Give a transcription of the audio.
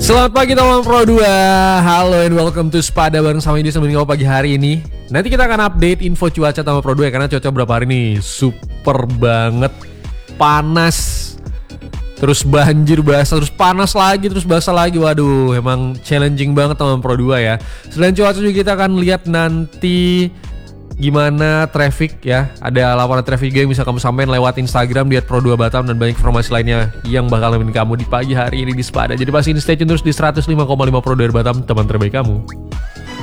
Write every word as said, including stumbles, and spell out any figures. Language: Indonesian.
Selamat pagi teman Pro dua. Halo and welcome to Spada bareng sama ini sebelum pagi hari ini. Nanti kita akan update info cuaca teman Pro dua ya, karena cuaca berapa hari ini super banget. Panas, terus banjir basah, terus panas lagi, terus basah lagi. Waduh, emang challenging banget teman Pro dua ya. Selain cuaca juga kita akan lihat nanti gimana traffic ya. Ada laporan traffic yang bisa kamu sampaikan lewat Instagram di et pro dua batam dan banyak informasi lainnya yang bakal nemenin kamu di pagi hari ini di Spada. Jadi pasti stay tune terus di seratus lima koma lima Pro dua Batam, teman terbaik kamu.